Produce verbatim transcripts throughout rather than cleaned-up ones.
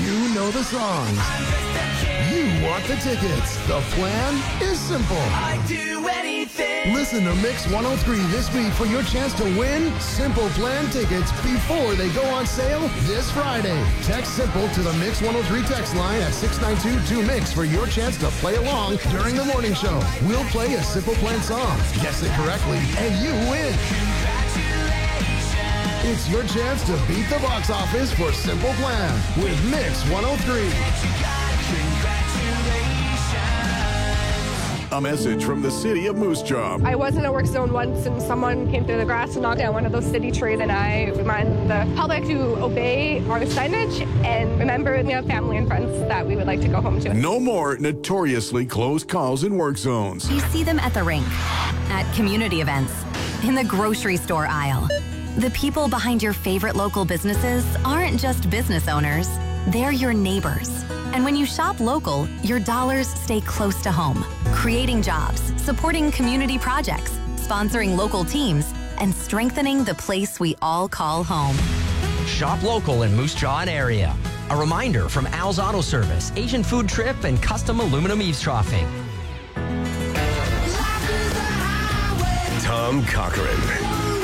You know the songs. You want the tickets. The plan is simple. I'd do anything. Listen to Mix one oh three this week for your chance to win Simple Plan tickets before they go on sale this Friday. Text Simple to the Mix one oh three text line at six nine two two mix for your chance to play along during the morning show. We'll play a Simple Plan song. Guess it correctly, and you win. It's your chance to beat the box office for Simple Plan with Mix one oh three. A message from the city of Moose Jaw. I was in a work zone once and someone came through the grass and knocked down one of those city trees, and I remind the public to obey our signage and remember we have family and friends that we would like to go home to. No more notoriously close calls in work zones. You see them at the rink, at community events, in the grocery store aisle. The people behind your favorite local businesses aren't just business owners, they're your neighbors. And when you shop local, your dollars stay close to home, creating jobs, supporting community projects, sponsoring local teams, and strengthening the place we all call home. Shop local in Moose Jaw and area. A reminder from Al's Auto Service, Asian Food Trip, and Custom Aluminum Eavesdropping. Tom Cochran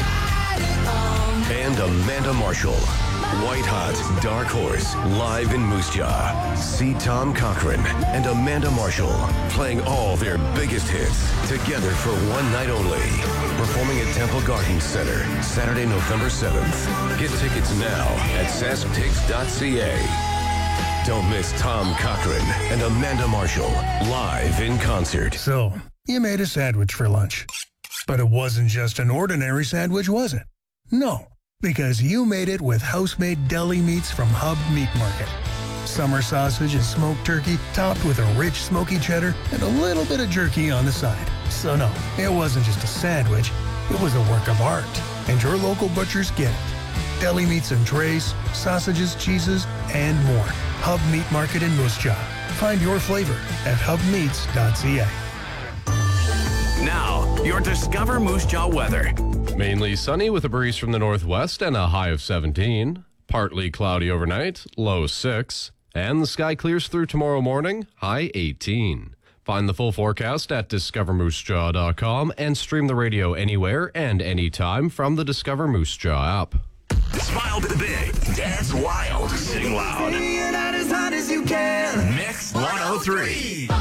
and Amanda Marshall. White Hot Dark Horse, live in Moose Jaw. See Tom Cochran and Amanda Marshall playing all their biggest hits together for one night only. Performing at Temple Gardens Center, Saturday, November seventh. Get tickets now at sask tigs dot c a. Don't miss Tom Cochran and Amanda Marshall live in concert. So, you made a sandwich for lunch. But it wasn't just an ordinary sandwich, was it? No. Because you made it with house-made deli meats from Hub Meat Market. Summer sausage and smoked turkey topped with a rich smoky cheddar and a little bit of jerky on the side. So no, it wasn't just a sandwich, it was a work of art. And your local butchers get it. Deli meats and trays, sausages, cheeses, and more. Hub Meat Market in Moose Jaw. Find your flavor at hub meats dot c a. Now, your Discover Moose Jaw weather. Mainly sunny with a breeze from the northwest and a high of seventeen. Partly cloudy overnight, low six. And the sky clears through tomorrow morning, high eighteen. Find the full forecast at discover moose jaw dot com and stream the radio anywhere and anytime from the Discover Moose Jaw app. Smile big, dance wild, sing loud. You're not as hot as you can. Mix one oh three.